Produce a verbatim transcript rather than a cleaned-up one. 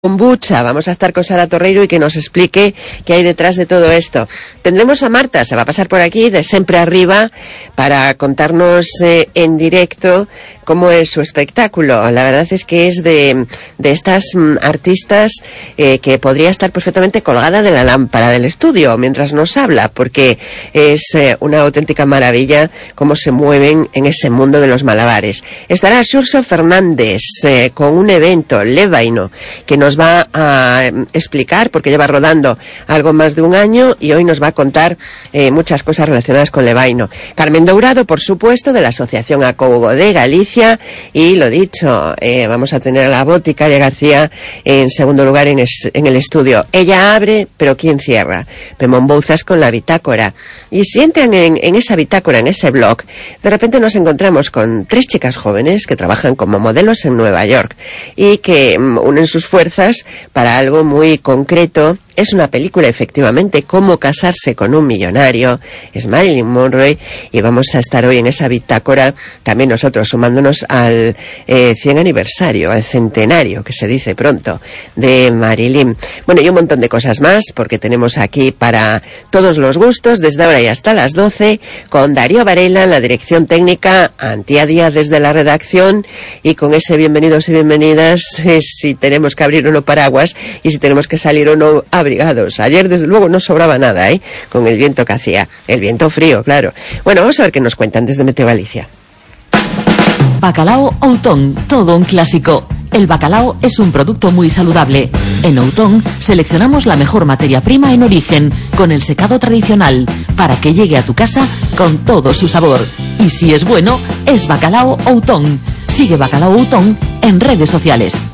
Kombucha. Vamos a estar con Sara Torreiro y que nos explique qué hay detrás de todo esto. Tendremos a Marta, se va a pasar por aquí de Sempre Arriba para contarnos eh, en directo cómo es su espectáculo. La verdad es que es de, de estas mm, artistas eh, que podría estar perfectamente colgada de la lámpara del estudio mientras nos habla, porque es eh, una auténtica maravilla cómo se mueven en ese mundo de los malabares. Estará Xurxo Fernández eh, con un evento, Levaino, que nos va a explicar, porque lleva rodando algo más de un año y hoy nos va a contar eh, muchas cosas relacionadas con Levaino. Carmen Dourado, por supuesto, de la Asociación Acogo de Galicia, y lo dicho, eh, vamos a tener a la Boticaria García en segundo lugar en, es, en el estudio. Ella abre, pero ¿quién cierra? Pemón Bouzas con la bitácora. Y si entran en, en esa bitácora, en ese blog, de repente nos encontramos con tres chicas jóvenes que trabajan como modelos en Nueva York y que um, unen sus fuerzas para algo muy concreto. Es una película, efectivamente, Cómo casarse con un millonario. Es Marilyn Monroe y vamos a estar hoy en esa bitácora también nosotros sumándonos al eh, cien aniversario, al centenario, que se dice pronto, de Marilyn. Bueno, y un montón de cosas más, porque tenemos aquí para todos los gustos, desde ahora y hasta las doce, con Darío Varela en la dirección técnica, Antía Díaz desde la redacción, y con ese bienvenidos y bienvenidas, eh, si tenemos que abrir o no paraguas y si tenemos que salir o no abrigados. Ayer, desde luego, no sobraba nada, ¿eh? Con el viento que hacía. El viento frío, claro. Bueno, vamos a ver qué nos cuentan desde Meteo Galicia. Bacalao Outón, todo un clásico. El bacalao es un producto muy saludable. En Outón seleccionamos la mejor materia prima en origen, con el secado tradicional, para que llegue a tu casa con todo su sabor. Y si es bueno, es Bacalao Outón. Sigue Bacalao Outón en redes sociales.